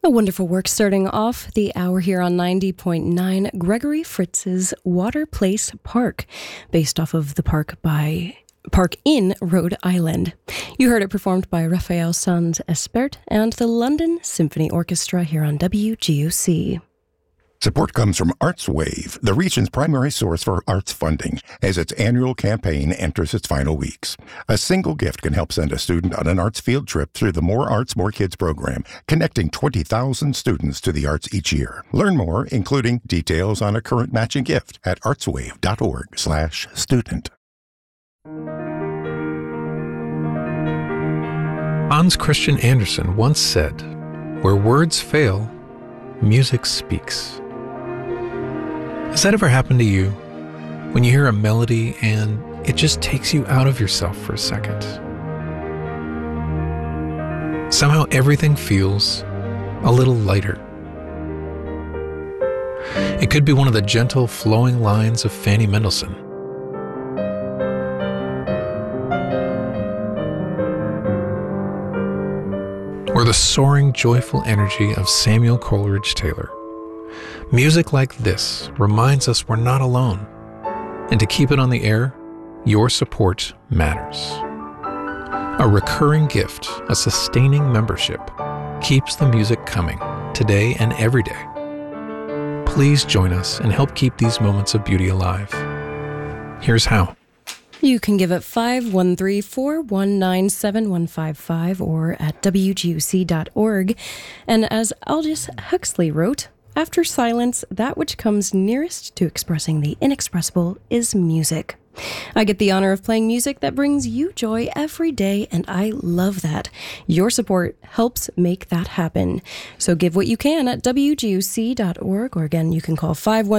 A wonderful work starting off the hour here on 90.9, Gregory Fritz's Water Place Park, based off of the park in Rhode Island. You heard it performed by Raphael Sanz Espert and the London Symphony Orchestra here on WGUC. Support comes from ArtsWave, the region's primary source for arts funding, as its annual campaign enters its final weeks. A single gift can help send a student on an arts field trip through the More Arts, More Kids program, connecting 20,000 students to the arts each year. Learn more, including details on a current matching gift, at artswave.org/student. Hans Christian Andersen once said, "Where words fail, music speaks." Has that ever happened to you? When you hear a melody and it just takes you out of yourself for a second? Somehow everything feels a little lighter. It could be one of the gentle, flowing lines of Fanny Mendelssohn. Or the soaring, joyful energy of Samuel Coleridge Taylor. Music like this reminds us we're not alone, and to keep it on the air, your support matters. A recurring gift, a sustaining membership, keeps the music coming today and every day. Please join us and help keep these moments of beauty alive. Here's how. You can give at 513-419-7155 or at WGUC.org. And as Aldous Huxley wrote, "After silence, that which comes nearest to expressing the inexpressible is music." I get the honor of playing music that brings you joy every day, and I love that. Your support helps make that happen. So give what you can at WGUC.org, or again, you can call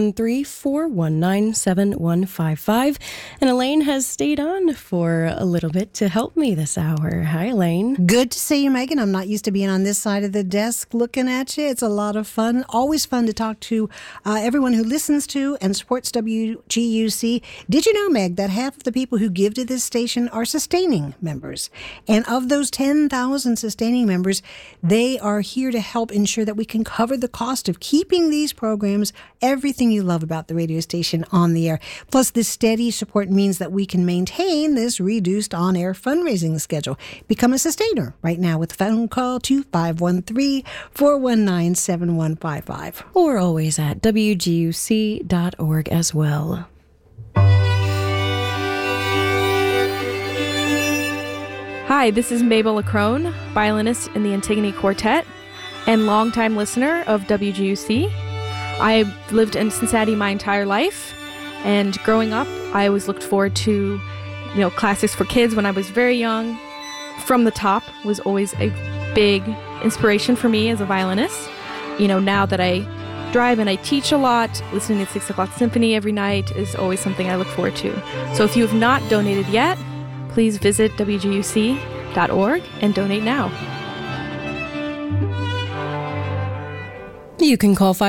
513-419-7155. And Elaine has stayed on for a little bit to help me this hour. Hi, Elaine. Good to see you, Megan. I'm not used to being on this side of the desk looking at you. It's a lot of fun. Always fun to talk to everyone who listens to and supports WGUC. Did you know, Meg, that half of the people who give to this station are sustaining members? And of those 10,000 sustaining members, they are here to help ensure that we can cover the cost of keeping these programs, everything you love about the radio station, on the air. Plus, this steady support means that we can maintain this reduced on-air fundraising schedule. Become a sustainer right now with a phone call to 513-419-7155. Or always at WGUC.org as well. Hi, this is Mabel Lacrone, violinist in the Antigone Quartet and longtime listener of WGUC. I've lived in Cincinnati my entire life, and growing up, I always looked forward to, classics for kids when I was very young. From the Top was always a big inspiration for me as a violinist. Now that I drive and I teach a lot, listening to 6 o'clock symphony every night is always something I look forward to. So if you have not donated yet, please visit WGUC.org and donate now. You can call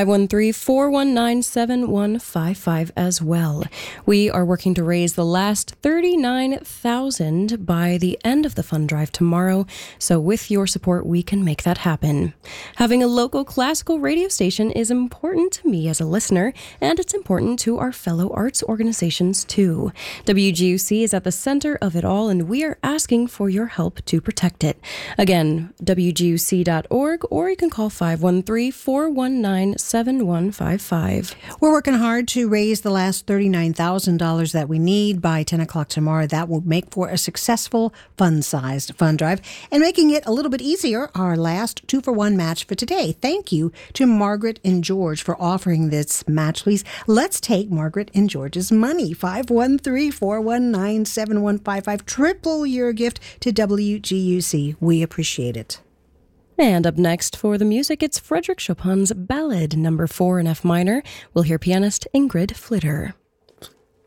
513-419-7155 as well. We are working to raise the last $39,000 by the end of the fund drive tomorrow, so with your support, we can make that happen. Having a local classical radio station is important to me as a listener, and it's important to our fellow arts organizations too. WGUC is at the center of it all, and we are asking for your help to protect it. Again, WGUC.org, or you can call 513-419-7155. We're working hard to raise the last $39,000 that we need by 10 o'clock tomorrow. That will make for a successful, fun-sized fund drive. And making it a little bit easier, our last 2-for-1 match for today. Thank you to Margaret and George for offering this match. Please, let's take Margaret and George's money. 513-419-7155. Triple your gift to WGUC. We appreciate it. And up next for the music, it's Frédéric Chopin's Ballade No. 4 in F minor. We'll hear pianist Ingrid Flitter.